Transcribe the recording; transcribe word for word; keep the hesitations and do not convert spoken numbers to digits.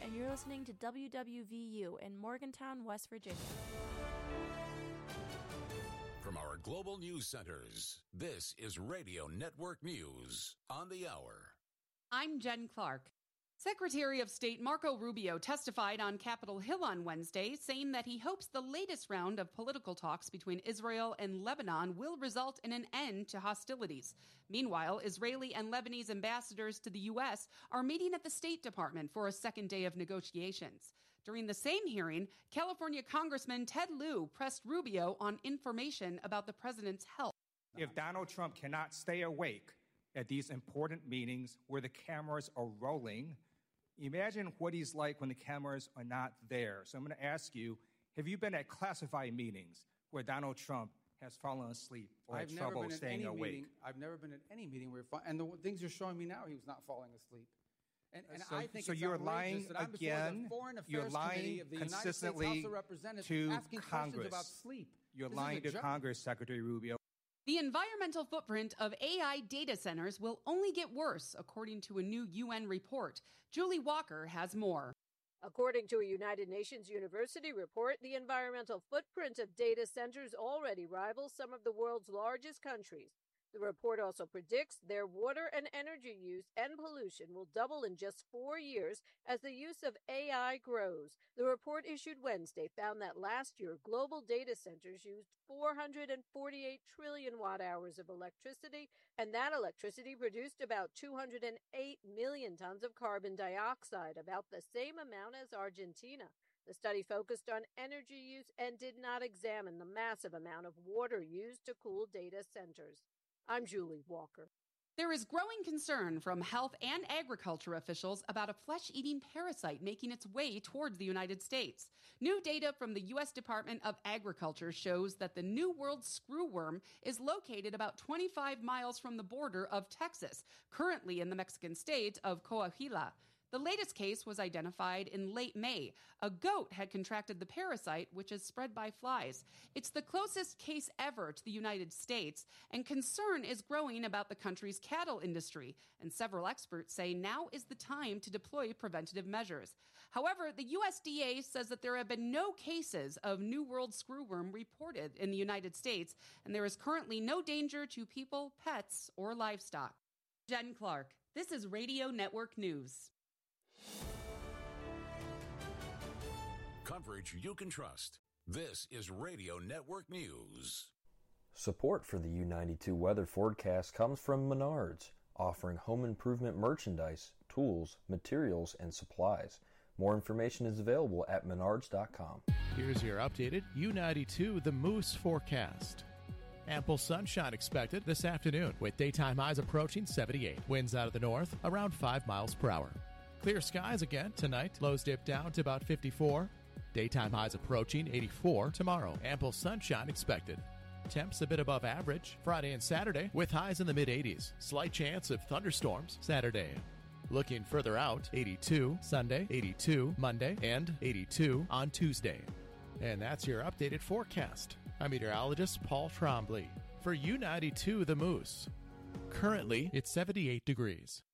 and you're listening to W W V U in Morgantown, West Virginia. From our global news centers, this is Radio Network News on the hour. I'm Jen Clark. Secretary of State Marco Rubio testified on Capitol Hill on Wednesday, saying that he hopes the latest round of political talks between Israel and Lebanon will result in an end to hostilities. Meanwhile, Israeli and Lebanese ambassadors to the U S are meeting at the State Department for a second day of negotiations. During the same hearing, California Congressman Ted Lieu pressed Rubio on information about the president's health. If Donald Trump cannot stay awake at these important meetings where the cameras are rolling, imagine what he's like when the cameras are not there. So I'm going to ask you, have you been at classified meetings where Donald Trump has fallen asleep or I've had never trouble been at staying any awake? Meeting, I've never been at any meeting where, and the things you're showing me now, he was not falling asleep. And, and so, I think so it's you're lying that I'm again. The Foreign Affairs you're lying Committee of the consistently United States House of Representatives to asking Congress questions about sleep. You're this lying to joke. Congress, Secretary Rubio. The environmental footprint of A I data centers will only get worse, according to a new U N report. Julie Walker has more. According to a United Nations University report, the environmental footprint of data centers already rivals some of the world's largest countries. The report also predicts their water and energy use and pollution will double in just four years as the use of A I grows. The report issued Wednesday found that last year, global data centers used four hundred forty-eight trillion watt hours of electricity, and that electricity produced about two hundred eight million tons of carbon dioxide, about the same amount as Argentina. The study focused on energy use and did not examine the massive amount of water used to cool data centers. I'm Julie Walker. There is growing concern from health and agriculture officials about a flesh-eating parasite making its way towards the United States. New data from the U S Department of Agriculture shows that the New World screwworm is located about twenty-five miles from the border of Texas, currently in the Mexican state of Coahuila. The latest case was identified in late May. A goat had contracted the parasite, which is spread by flies. It's the closest case ever to the United States, and concern is growing about the country's cattle industry. And several experts say now is the time to deploy preventative measures. However, the U S D A says that there have been no cases of New World screwworm reported in the United States, and there is currently no danger to people, pets, or livestock. Jen Clark, this is Radio Network News. Coverage you can trust. This is Radio Network News. Support for the U ninety-two weather forecast comes from Menards, offering home improvement merchandise, tools, materials, and supplies. More information is available at menards dot com. Here's your updated U ninety-two The Moose forecast. Ample sunshine expected this afternoon with daytime highs approaching seventy-eight. Winds out of the north around five miles per hour. Clear skies again tonight. Lows dip down to about fifty-four. Daytime highs approaching eighty-four tomorrow. Ample sunshine expected. Temps a bit above average Friday and Saturday with highs in the mid-eighties. Slight chance of thunderstorms Saturday. Looking further out, eighty-two Sunday, eighty-two Monday, and eighty-two on Tuesday. And that's your updated forecast. I'm meteorologist Paul Trombley for U ninety-two The Moose. Currently, it's seventy-eight degrees.